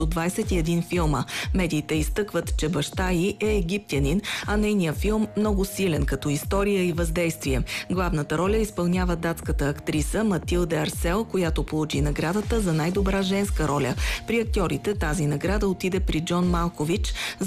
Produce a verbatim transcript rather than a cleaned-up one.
двадесет и един филма. Медиите изтъкват, че баща й е египтянин, а нейният филм много силен като история и въздействие. Главната роля изпълнява датската актриса Матилде Арсел, която получи наградата за най-добра женска роля. При актьорите тази награда отиде при Джон Малкович